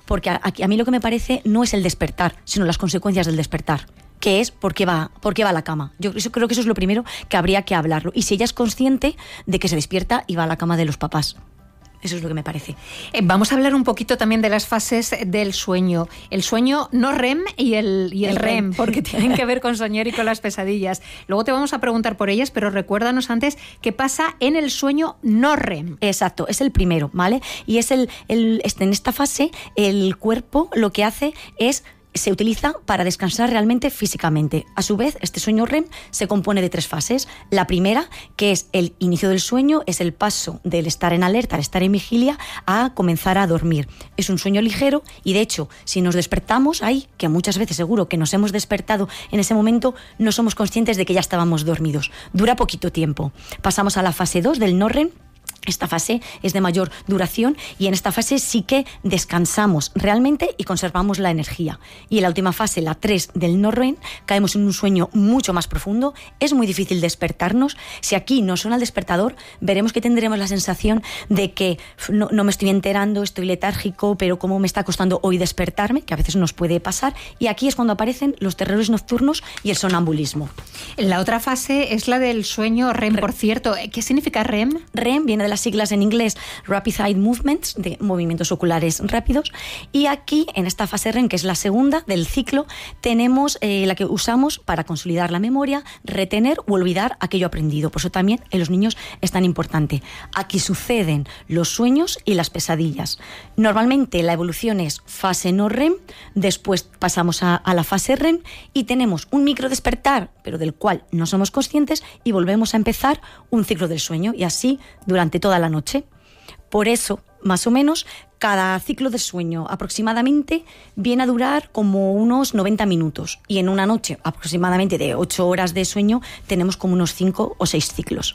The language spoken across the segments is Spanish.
porque a mí lo que me parece no es el despertar, sino las consecuencias del despertar, que es por qué va a la cama. Yo creo que eso es lo primero que habría que hablarlo. Y si ella es consciente de que se despierta y va a la cama de los papás. Eso es lo que me parece. Vamos a hablar un poquito también de las fases del sueño. El sueño no REM y el REM, porque tienen que ver con soñar y con las pesadillas. Luego te vamos a preguntar por ellas, pero recuérdanos antes qué pasa en el sueño no REM. Exacto, es el primero, ¿vale? Y es en esta fase el cuerpo lo que hace es... se utiliza para descansar realmente físicamente. A su vez, este sueño REM se compone de 3 fases. La primera, que es el inicio del sueño, es el paso del estar en alerta, al estar en vigilia, a comenzar a dormir. Es un sueño ligero y, de hecho, si nos despertamos ahí, que muchas veces seguro que nos hemos despertado en ese momento, no somos conscientes de que ya estábamos dormidos. Dura poquito tiempo. Pasamos a la fase 2 del no REM. Esta fase es de mayor duración y en esta fase sí que descansamos realmente y conservamos la energía. Y en la última fase, la 3 del no REM, caemos en un sueño mucho más profundo. Es muy difícil despertarnos. Si aquí nos suena el despertador, veremos que tendremos la sensación de que no me estoy enterando, estoy letárgico, pero cómo me está costando hoy despertarme, que a veces nos puede pasar. Y aquí es cuando aparecen los terrores nocturnos y el sonambulismo. La otra fase es la del sueño REM, por cierto. ¿Qué significa REM? REM viene de las siglas en inglés Rapid Eye Movements, de movimientos oculares rápidos, y aquí en esta fase REM, que es la segunda del ciclo, tenemos la que usamos para consolidar la memoria, retener o olvidar aquello aprendido. Por eso también en los niños es tan importante. Aquí suceden los sueños y las pesadillas. Normalmente la evolución es fase no REM, después pasamos a la fase REM y tenemos un micro despertar, pero del cual no somos conscientes, y volvemos a empezar un ciclo del sueño, y así durante toda la noche. Por eso, más o menos, cada ciclo de sueño aproximadamente viene a durar como unos 90 minutos. Y en una noche aproximadamente de 8 horas de sueño tenemos como unos 5 o 6 ciclos.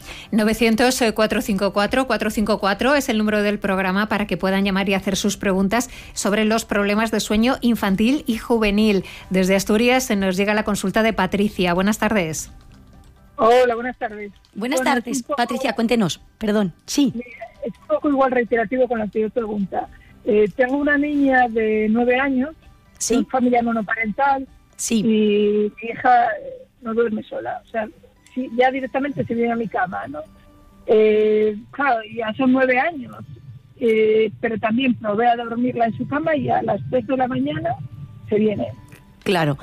900-454-454 es el número del programa para que puedan llamar y hacer sus preguntas sobre los problemas de sueño infantil y juvenil. Desde Asturias se nos llega la consulta de Patricia. Buenas tardes. Hola, buenas tardes. Buenas tardes, Patricia, cuéntenos. Perdón, sí. Es un poco igual reiterativo con la anterior pregunta. Tengo una niña de 9 años, sí, de familia monoparental, sí, y mi hija no duerme sola. O sea, sí, ya directamente se viene a mi cama, ¿no? Claro, ya son 9 años, pero también provee a dormirla en su cama y a las 3 de la mañana se viene. Claro.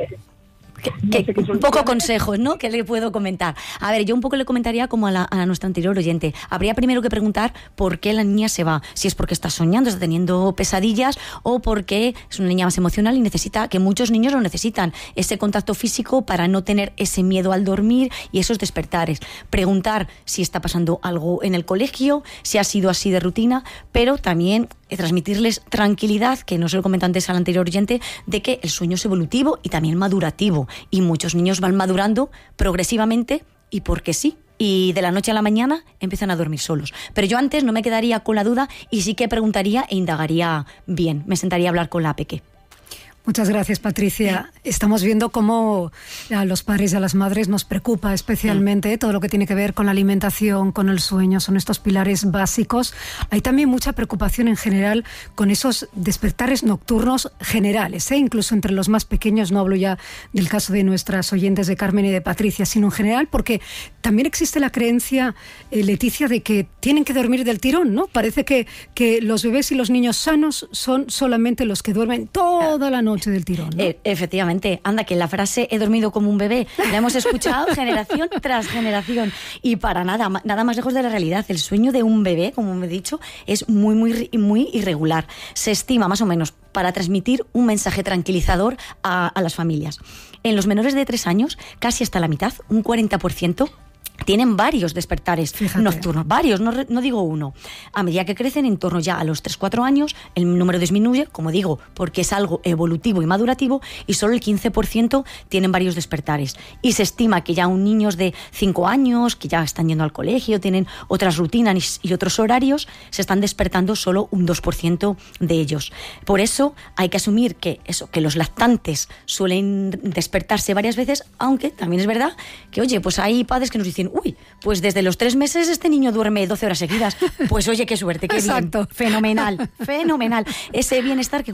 Un poco consejos, ¿no? ¿Qué le puedo comentar? A ver, yo un poco le comentaría como a nuestra anterior oyente. Habría primero que preguntar por qué la niña se va. Si es porque está soñando, está teniendo pesadillas, o porque es una niña más emocional y necesita, que muchos niños lo necesitan, ese contacto físico para no tener ese miedo al dormir y esos despertares. Preguntar si está pasando algo en el colegio, si ha sido así de rutina, pero también transmitirles tranquilidad, que no se lo comenté antes al anterior oyente, de que el sueño es evolutivo y también madurativo, y muchos niños van madurando progresivamente y porque sí, y de la noche a la mañana empiezan a dormir solos. Pero yo antes no me quedaría con la duda y sí que preguntaría e indagaría bien, me sentaría a hablar con la peque. Muchas gracias, Patricia. Estamos viendo cómo a los padres y a las madres nos preocupa especialmente todo lo que tiene que ver con la alimentación, con el sueño, son estos pilares básicos. Hay también mucha preocupación en general con esos despertares nocturnos generales, incluso entre los más pequeños. No hablo ya del caso de nuestras oyentes de Carmen y de Patricia, sino en general porque también existe la creencia, Leticia, de que tienen que dormir del tirón, ¿no? Parece que los bebés y los niños sanos son solamente los que duermen toda la noche del tirón, ¿no? Efectivamente, anda, que la frase "he dormido como un bebé" la hemos escuchado generación tras generación, y para nada más lejos de la realidad. El sueño de un bebé, como me he dicho, es muy irregular. Se estima más o menos para transmitir un mensaje tranquilizador a las familias. En los menores de 3 años, casi hasta la mitad, un 40%, tienen varios despertares nocturnos, varios, no digo uno. A medida que crecen, en torno ya a los 3-4 años, el número disminuye, como digo, porque es algo evolutivo y madurativo, y solo el 15% tienen varios despertares. Y se estima que ya niños de 5 años, que ya están yendo al colegio, tienen otras rutinas y otros horarios, se están despertando solo un 2% de ellos. Por eso hay que asumir que los lactantes suelen despertarse varias veces, aunque también es verdad que, oye, pues hay padres que nos dicen: uy, pues desde los 3 meses este niño duerme 12 horas seguidas. Pues oye, qué suerte, qué bien. Fenomenal. Ese bienestar que